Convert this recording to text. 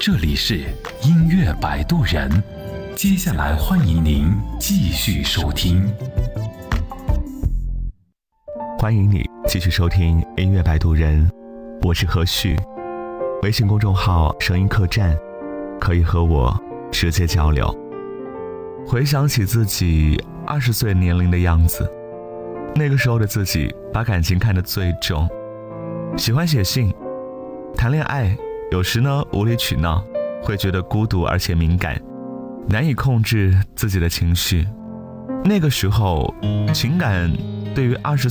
这里是音乐摆渡人，接下来欢迎您继续收听。 欢迎你继续收听音乐摆渡人，我是何旭。微信公众号声音客栈，可以和我直接交流。回想起自己20岁年龄的样子，那个时候的自己把感情看得最重，喜欢写信，谈恋爱，有时呢无理取闹，会觉得孤独而且敏感，难以控制自己的情绪。那个时候情感对于20